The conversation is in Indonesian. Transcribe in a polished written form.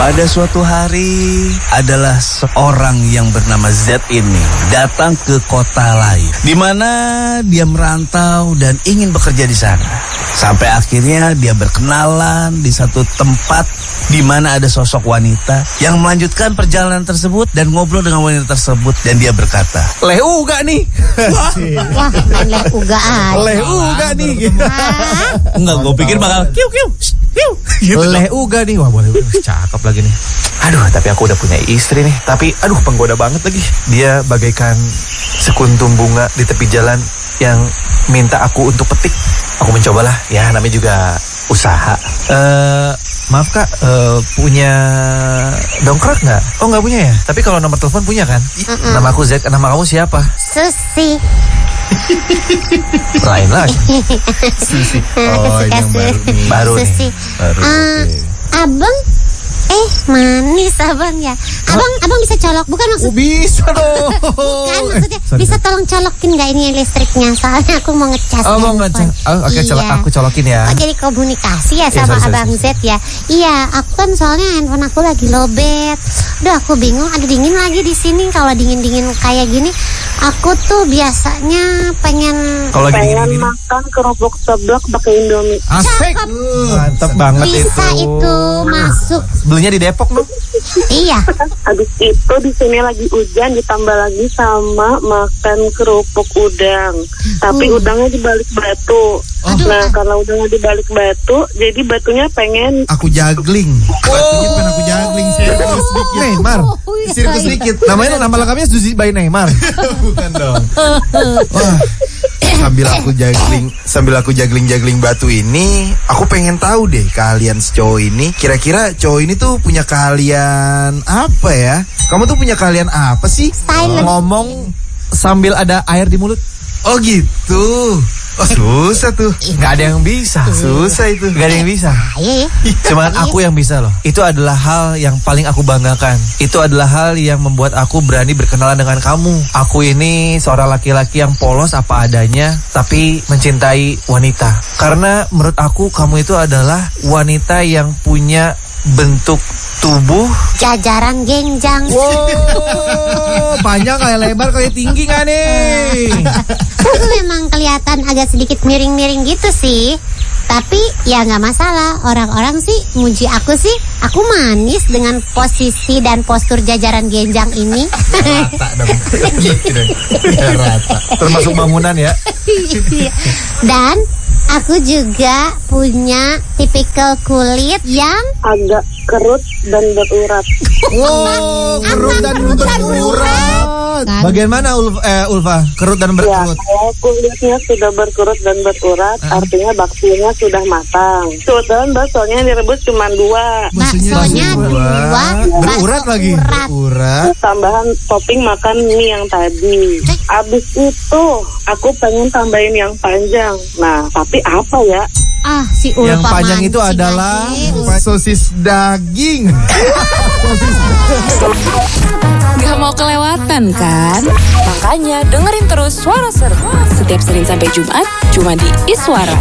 Pada suatu hari adalah seorang yang bernama Z ini datang ke kota lain, di mana dia merantau dan ingin bekerja di sana. Sampai akhirnya dia berkenalan di satu tempat di mana ada sosok wanita yang melanjutkan perjalanan tersebut dan ngobrol dengan wanita tersebut, dan dia berkata, "Leh uga nih." Wah, main leh uga aja. Leh uga nih. Enggak, gue pikir bakal kiu kiu. Gitu leh uga nih. Wah, boleh, cakep lagi nih. Aduh, tapi aku udah punya istri nih. Tapi aduh, penggoda banget lagi. Dia bagaikan sekuntum bunga di tepi jalan yang minta aku untuk petik. Aku mencobalah, ya namanya juga usaha. Maaf kak, punya dongkrak nggak? Oh nggak punya ya? Tapi kalau nomor telepon punya kan? Nama aku Z, nama kamu siapa? Susi. Lain lagi. Susi. Oh, ini yang baru nih. Baru Susi. nih. Baru. Abang, manis abang ya. Abang bisa colok, bukan maksud? Bisa dong. Bukan maksudnya, bisa tolong colokin nggak ini listriknya? Soalnya aku mau ngecas. Oh mau ngecas. Oke, iya. aku colokin ya. Oh jadi komunikasi ya sama abang Z ya? Iya, aku kan soalnya handphone aku lagi lowbat. Udah aku bingung, ada dingin lagi di sini. Kalau dingin kayak gini, aku tuh biasanya pengen makan kerupuk seblak pakai Indomie. Asik. Mantap banget bisa itu masuk. Belinya di Depok loh. Iya. Habis itu di sini lagi hujan, ditambah lagi sama makan kerupuk udang. Tapi udangnya di balik batu. Nah, karena udangnya di balik batu, jadi batunya pengen aku juggling. Batunya pengen aku juggling. Sirkus sedikit. Neymar. Sirkus sedikit. Nama lengkapnya Suzy by Neymar. Bukan dong. Wah. Sambil aku juggling batu ini, aku pengen tahu deh keahlian si cowok ini. Kira-kira cowok ini tuh punya keahlian apa ya? Kamu tuh punya keahlian apa sih? Silent. Ngomong sambil ada air di mulut. Oh gitu. Oh susah tuh. Gak ada yang bisa. Susah itu. Gak ada yang bisa. Cuman aku yang bisa loh. Itu adalah hal yang paling aku banggakan. Itu adalah hal yang membuat aku berani berkenalan dengan kamu. Aku ini seorang laki-laki yang polos apa adanya, tapi mencintai wanita. Karena menurut aku kamu itu adalah wanita yang punya bentuk tubuh jajaran genjang. Wow, panjang kayak lebar kayak tinggi gak nih? Aku memang kelihatan agak sedikit miring-miring gitu sih. Tapi ya gak masalah. Orang-orang sih muji aku sih. Aku manis dengan posisi dan postur jajaran genjang ini. Rata dong. Rata. Termasuk bangunan ya. Dan aku juga punya tipikal kulit yang agak kerut dan berurat. Wow, kerut dan berurat. Bagian mana Ulfa? Kerut dan berkerut? Ya, kalau kulitnya sudah berkerut dan berurat, artinya baksonya sudah matang. Kebetulan baksonya yang direbus cuma 2. baksonya 2. Berurat lagi. Berurat. Tambahan topping makan mie yang tadi. Abis itu aku pengen tambahin yang panjang. Nah, tapi apa ya? Si Ulfa yang panjang itu adalah sosis daging. Gak mau kelewatan kan? Makanya dengerin terus Suara Seru setiap Senin sampai Jumat cuma di Iswara.